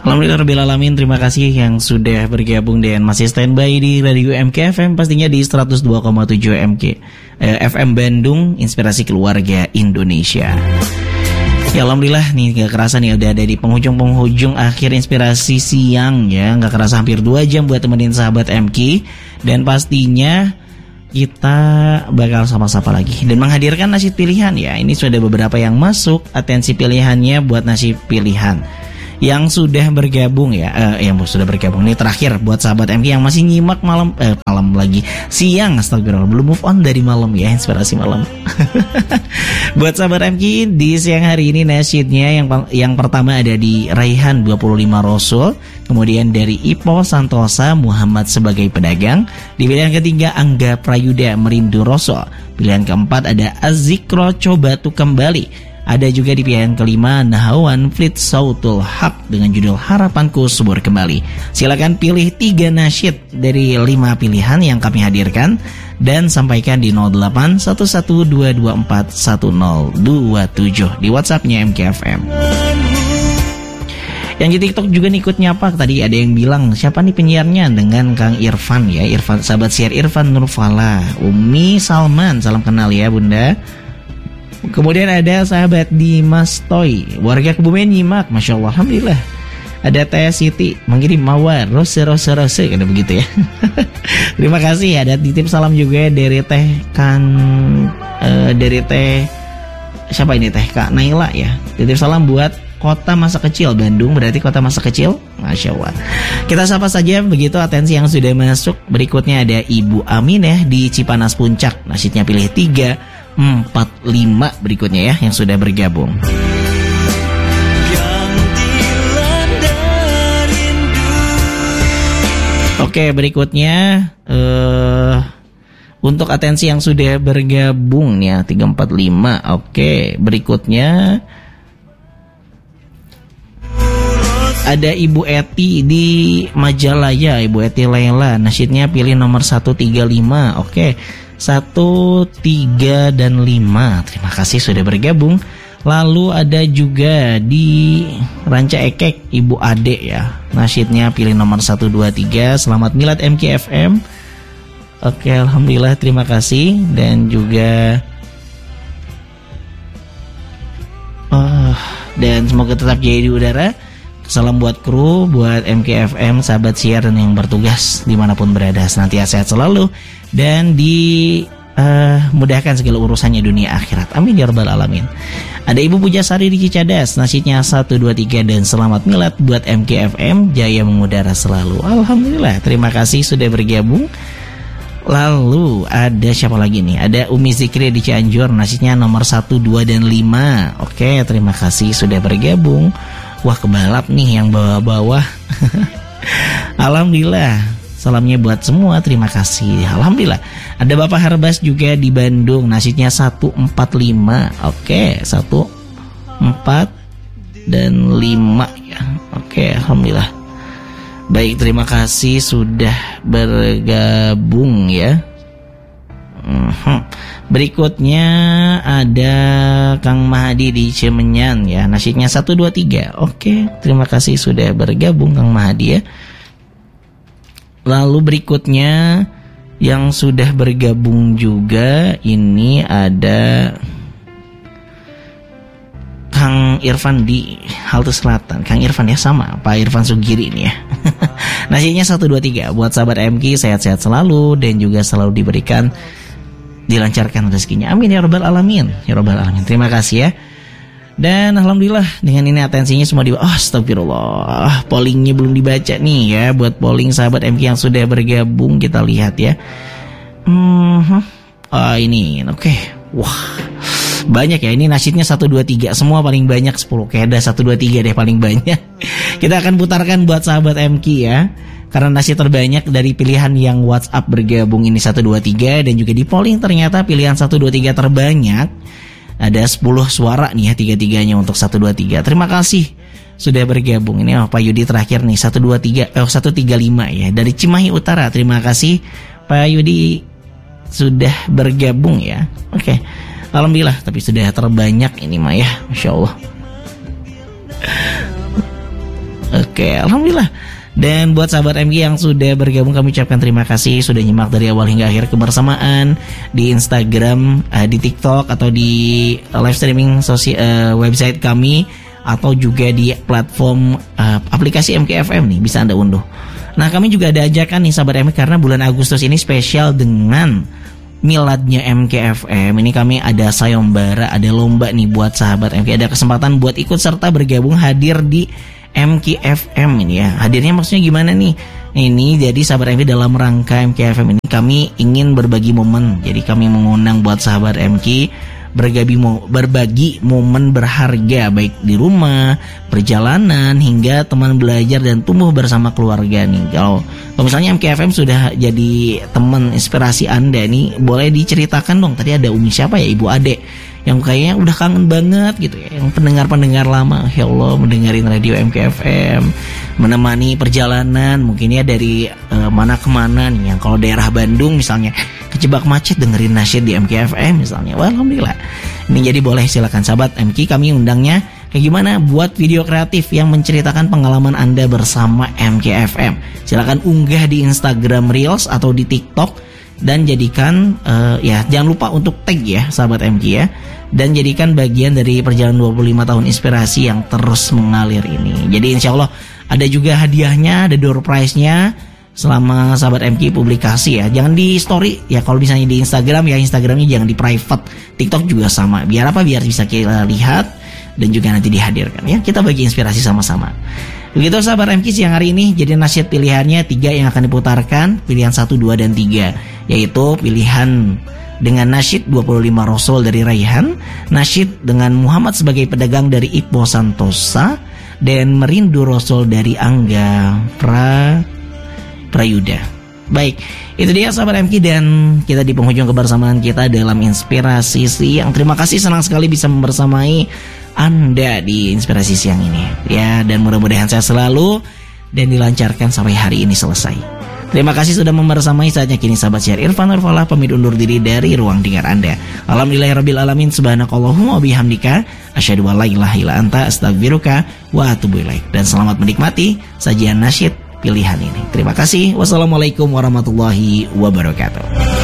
Alhamdulillahirrabbilalamin. Terima kasih yang sudah bergabung dan masih standby di Radio MKFM, pastinya di 102,7 FM Bandung, inspirasi keluarga Indonesia. Ya alhamdulillah nih, gak kerasa nih udah ada di penghujung akhir inspirasi siang ya. Gak kerasa hampir 2 jam buat temenin sahabat MK. Dan pastinya kita bakal sapa-sapa lagi dan menghadirkan nasib pilihan ya. Ini sudah beberapa yang masuk, atensi pilihannya buat nasib pilihan yang sudah bergabung ya, yang sudah bergabung nih terakhir buat sahabat MK yang masih nyimak malam lagi siang, astagfirullah, belum move on dari malam ya, inspirasi malam. Buat sahabat MK di siang hari ini nasyidnya yang pertama ada di Raihan 25 Rasul, kemudian dari Ipo Santosa Muhammad sebagai pedagang, di pilihan ketiga Angga Prayuda Merindu Rasul, pilihan keempat ada Azikro Coba Tuh Kembali. Ada juga di pilihan kelima Nahawan Flit Sautul Haq dengan judul Harapanku Subur Kembali. Silakan pilih 3 nasyid dari 5 pilihan yang kami hadirkan dan sampaikan di 081122411027 di WhatsAppnya MKFM. Yang di TikTok juga ikut nyapa. Tadi ada yang bilang siapa nih penyiarnya, dengan Kang Irfan ya, Irfan, sahabat siar Irfan Nurfala. Umi Salman, salam kenal ya Bunda. Kemudian ada sahabat Dimas Toy, warga Kebumen nyimak, Masya Allah, alhamdulillah. Ada Teh Siti mengirim mawar rose karena begitu ya. Terima kasih. Ada titip salam juga dari Teh dari Teh siapa ini, Teh Kak Naila ya. Titip salam buat kota masa kecil Bandung, berarti kota masa kecil. Masya Allah. Kita sapa saja begitu atensi yang sudah masuk. Berikutnya ada Ibu Aminah di Cipanas Puncak, nasyidnya pilih 345 berikutnya ya yang sudah bergabung. Oke, berikutnya untuk atensi yang sudah bergabung ya 345. Oke, berikutnya ada Ibu Eti di Majalaya, Ibu Eti Lela, nasyidnya pilih nomor 135. Oke, 1, 3, dan 5. Terima kasih sudah bergabung. Lalu ada juga di Ranca Ekek Ibu Ade ya, nasyidnya pilih nomor 123. Selamat milad MKFM. Oke, alhamdulillah, terima kasih. Dan juga dan semoga tetap jaya di udara. Salam buat kru, buat MKFM, sahabat siar dan yang bertugas dimanapun berada, senantiasa sehat selalu dan dimudahkan segala urusannya dunia akhirat. Amin ya rabbal alamin. Ada Ibu Pujasari di Cicadas, nasyidnya 1, 2, 3 dan selamat milad buat MKFM, jaya mengudara selalu. Alhamdulillah, terima kasih sudah bergabung. Lalu ada siapa lagi nih? Ada Umi Zikri di Cianjur, nasyidnya nomor 1, 2, dan 5. Oke, terima kasih sudah bergabung. Wah, kebalap nih yang bawah-bawah. Alhamdulillah, salamnya buat semua, terima kasih. Alhamdulillah. Ada Bapak Harbas juga di Bandung, nasyidnya 145. Oke, 1, 4, dan 5 ya. Oke, alhamdulillah. Baik, terima kasih sudah bergabung ya. Berikutnya ada Kang Mahadi di Cemenyan ya, nasyidnya 1, 2, 3. Oke, terima kasih sudah bergabung Kang Mahadi ya. Lalu berikutnya yang sudah bergabung juga ini ada Kang Irfan di Halte Selatan. Kang Irfan ya, sama Pak Irfan Sugiri ini ya. Nasyidnya 1, 2, 3. Buat sahabat MK sehat-sehat selalu dan juga selalu diberikan, dilancarkan rezekinya. Amin ya rabbal alamin. Ya rabbal alamin. Terima kasih ya. Dan alhamdulillah dengan ini atensinya semua astagfirullah. Pollingnya belum dibaca nih ya. Buat polling sahabat MK yang sudah bergabung, kita lihat ya. Ini oke. Wah, banyak ya. Ini nasyidnya 1, 2, 3. Semua paling banyak 10. Kayak ada 1, 2, 3 deh paling banyak. Kita akan putarkan buat sahabat MK ya. Karena nasyid terbanyak dari pilihan yang WhatsApp bergabung ini 1, 2, 3. Dan juga di polling ternyata pilihan 1, 2, 3 terbanyak. Ada 10 suara nih ya, 3-3-nya untuk 1, 2, 3. Terima kasih sudah bergabung. Ini Pak Yudi terakhir nih 135 ya, dari Cimahi Utara. Terima kasih Pak Yudi sudah bergabung ya. Oke, alhamdulillah, tapi sudah terbanyak ini mah ya, Masya Allah. Oke, alhamdulillah. Dan buat sahabat MG yang sudah bergabung, kami ucapkan terima kasih sudah nyimak dari awal hingga akhir kebersamaan di Instagram, di TikTok atau di live streaming website kami, atau juga di platform aplikasi MKFM nih, bisa Anda unduh. Nah, kami juga ada ajakan nih sahabat MG, karena bulan Agustus ini spesial dengan miladnya MKFM. Ini kami ada sayembara, ada lomba nih buat sahabat MK. Ada kesempatan buat ikut serta bergabung hadir di MKFM ini ya. Hadirnya maksudnya gimana nih? Ini jadi sahabat MK dalam rangka MKFM ini kami ingin berbagi momen. Jadi kami mengundang buat sahabat MK berbagi momen berharga, baik di rumah, perjalanan, hingga teman belajar dan tumbuh bersama keluarga nih. Kalau misalnya MKFM sudah jadi teman inspirasi Anda nih, boleh diceritakan dong. Tadi ada Umi siapa ya, Ibu Ade, yang kayaknya udah kangen banget gitu ya, yang pendengar-pendengar lama, ya Allah, mendengarin radio MKFM, menemani perjalanan mungkin ya dari mana ke mana nih. Yang kalau daerah Bandung misalnya kejebak macet dengerin nasyid di MKFM misalnya, wah alhamdulillah. Ini jadi boleh silakan sahabat MK, kami undangnya kayak gimana, buat video kreatif yang menceritakan pengalaman Anda bersama MKFM. Silakan unggah di Instagram Reels atau di TikTok, dan jadikan ya jangan lupa untuk tag ya sahabat MG ya, dan jadikan bagian dari perjalanan 25 tahun inspirasi yang terus mengalir ini. Jadi insya Allah ada juga hadiahnya, ada door prize-nya selama sahabat MG publikasi ya. Jangan di story ya, kalau misalnya di Instagram ya, Instagramnya jangan di private. TikTok juga sama, biar apa, biar bisa kita lihat dan juga nanti dihadirkan ya. Kita bagi inspirasi sama-sama. Begitu sahabat MK siang hari ini. Jadi nasyid pilihannya 3 yang akan diputarkan, pilihan 1, 2, dan 3, yaitu pilihan dengan nasyid 25 Rasul dari Raihan, nasyid dengan Muhammad sebagai pedagang dari Ipo Santosa, dan Merindu Rasul dari Angga Prayuda. Baik, itu dia sahabat MK, dan kita di penghujung kebersamaan kita dalam inspirasi siang. Terima kasih, senang sekali bisa membersamai Anda di inspirasi siang ini ya, dan mudah-mudahan sehat selalu dan dilancarkan sampai hari ini selesai. Terima kasih sudah membersamai. Saatnya kini sahabat syiar Irfan Nurfalah pamit undur diri dari ruang dengar Anda. Alhamdulillahirabbil alamin, subhanakallahumma wabihamdika, asyhadu an la ilaha illa anta, astaghfiruka wa atubu ilaik. Dan selamat menikmati sajian nasyid pilihan ini. Terima kasih. Wassalamualaikum warahmatullahi wabarakatuh.